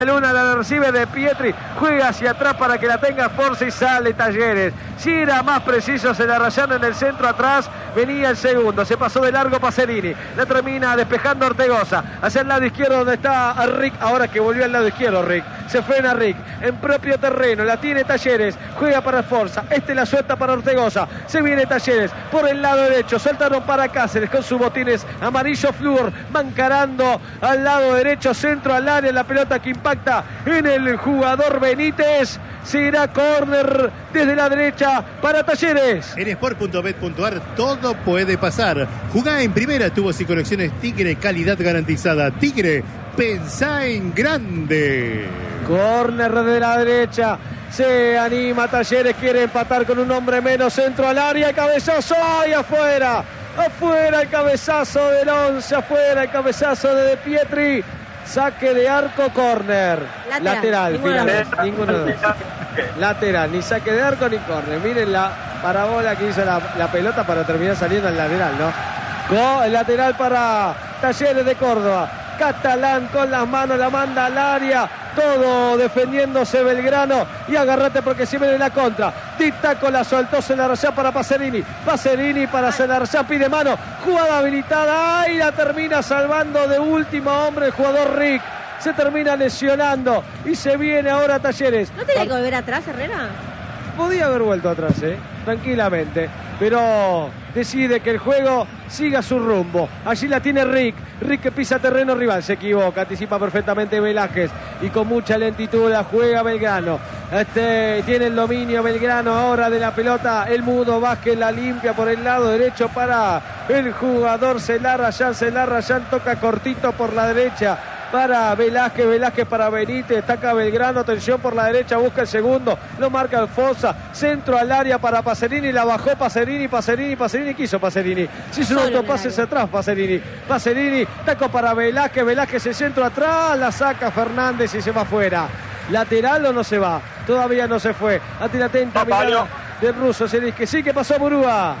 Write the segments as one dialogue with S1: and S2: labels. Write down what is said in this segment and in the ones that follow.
S1: Luna la recibe de Pietri, juega hacia atrás para que la tenga Forza y sale Talleres. Si era más preciso, se la rayaron en el centro atrás, venía el segundo, se pasó de largo Pacerini, la termina despejando Ortegoza, hacia el lado izquierdo donde está Rick, ahora que volvió al lado izquierdo Rick, se frena Rick, en propio terreno, la tiene Talleres, juega para Forza, la suelta para Ortegoza, se viene Talleres, por el lado derecho, soltaron para Cáceres con sus botines amarillo flúor, mancarando al lado derecho, centro al área, la pelota que impacta en el jugador Benítez, será córner desde la derecha para Talleres.
S2: En sport.bet.ar todo puede pasar. Jugá en primera, tubos y conexiones Tigre, calidad garantizada. Tigre, pensá en grande.
S1: Córner de la derecha, se anima Talleres, quiere empatar con un hombre menos, centro al área, cabezazo y afuera. Afuera el cabezazo del 11, afuera el cabezazo de Pietri. Saque de arco, córner. Lateral, ninguno de dos. Lateral, ni saque de arco ni córner. Miren la parabola que hizo la pelota para terminar saliendo al lateral, ¿no? El lateral para Talleres de Córdoba. Catalán con las manos, la manda al área. Todo defendiéndose Belgrano. Y agárrate porque si viene la contra. Ditaco la soltó, se la rayá para Pacerini. Pacerini para se la rayá, pide mano. Jugada habilitada. ¡Ay! La termina salvando de último hombre el jugador Rick. Se termina lesionando. Y se viene ahora Talleres.
S3: ¿No tenía que volver atrás, Herrera?
S1: Podía haber vuelto atrás, tranquilamente. Pero decide que el juego siga su rumbo. Allí la tiene Rick. Rick que pisa terreno rival. Se equivoca, anticipa perfectamente Velázquez. Y con mucha lentitud la juega Belgrano. Tiene el dominio Belgrano ahora de la pelota. El Mudo Vázquez la limpia por el lado derecho para el jugador Celarrayán. Toca cortito por la derecha para Velázquez para Benítez, destaca Belgrano, atención por la derecha, busca el segundo, lo marca Alfonso, centro al área para Pacerini, la bajó Pacerini, quiso Pacerini, se hizo un autopase hacia atrás Pacerini, taco para Velázquez el centro atrás, la saca Fernández y se va afuera. ¿Lateral o no se va? Todavía no se fue. Atenta mirada del ruso, se dice que sí, que pasó Murúa.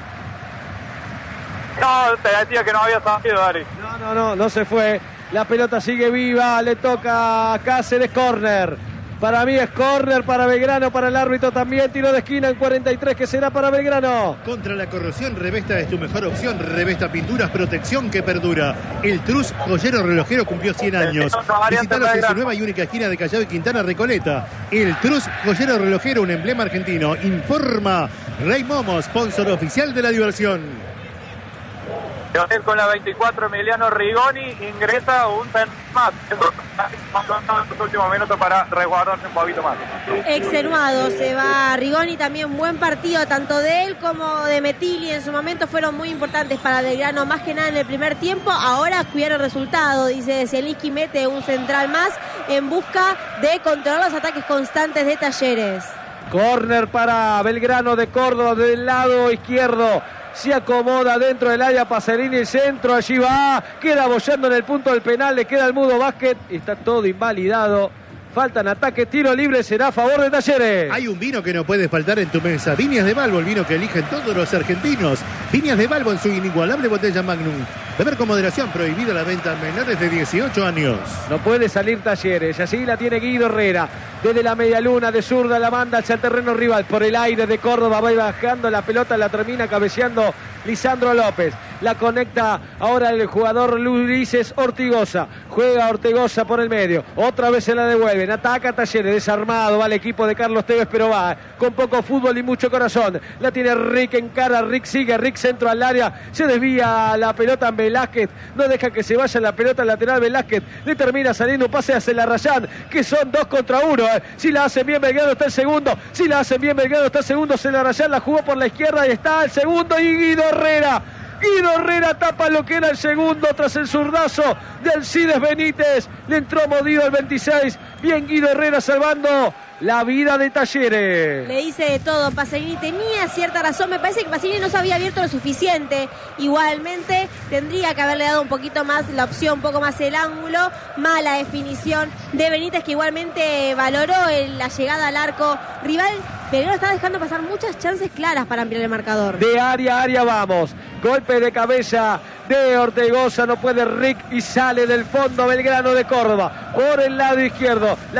S4: No, te decía que no había salido, Ari.
S1: No se fue. La pelota sigue viva, le toca a Cáceres, córner. Para mí es córner para Belgrano, para el árbitro también. Tiro de esquina en 43, que será para Belgrano.
S2: Contra la corrosión, Revesta es tu mejor opción. Revesta Pinturas, protección que perdura. El Trus Joyero Relojero cumplió 100 años. Visítalos en su nueva y única esquina de Callao y Quintana, Recoleta. El Trus Joyero Relojero, un emblema argentino. Informa Rey Momo, sponsor oficial de la diversión.
S4: Con la 24, Emiliano Rigoni ingresa un más. Los últimos minutos para resguardarse un poquito más.
S3: Extenuado se va Rigoni, también buen partido tanto de él como de Metilli. En su momento fueron muy importantes para Belgrano, más que nada en el primer tiempo. Ahora cuidar el resultado, dice Zielinski, mete un central más en busca de controlar los ataques constantes de Talleres.
S1: Córner para Belgrano de Córdoba del lado izquierdo. Se acomoda dentro del área Pacerini, el centro, allí va, queda boyando en el punto del penal, le queda el Mudo Vázquez, está todo invalidado. Faltan ataques, tiro libre, será a favor de Talleres.
S2: Hay un vino que no puede faltar en tu mesa. Viñas de Balbo, el vino que eligen todos los argentinos. Viñas de Balbo en su inigualable botella Magnum. Beber con moderación, prohibida la venta a menores de 18 años.
S1: No puede salir Talleres, así la tiene Guido Herrera. Desde la media luna de zurda la manda hacia el terreno rival. Por el aire de Córdoba va bajando la pelota, la termina cabeceando Lisandro López. La conecta ahora el jugador Ulises Ortigoza. Juega Ortigoza por el medio. Otra vez se la devuelven. Ataca Talleres. Desarmado. Va el equipo de Carlos Tevez, pero va con poco fútbol y mucho corazón. La tiene Rick en cara. Rick sigue. Rick centro al área. Se desvía la pelota en Velázquez. No deja que se vaya la pelota lateral Velázquez. Le termina saliendo un pase a Celarrayán, que son 2 contra 1. Si la hacen bien Belgrano está el segundo. Si la hacen bien Belgrano está el segundo. Celarrayán la jugó por la izquierda y está el segundo. Y Guido Herrera tapa lo que era el segundo tras el zurdazo de Alcides Benítez. Le entró modido el 26. Bien Guido Herrera salvando la vida de Talleres.
S3: Le dice de todo. Pacerini tenía cierta razón. Me parece que Pacerini no se había abierto lo suficiente. Igualmente tendría que haberle dado un poquito más la opción, un poco más el ángulo. Mala definición de Benítez, que igualmente valoró la llegada al arco rival. Belgrano está dejando pasar muchas chances claras para ampliar el marcador.
S1: De área a área vamos. Golpe de cabeza de Ortegoza, no puede Rick y sale del fondo Belgrano de Córdoba por el lado izquierdo.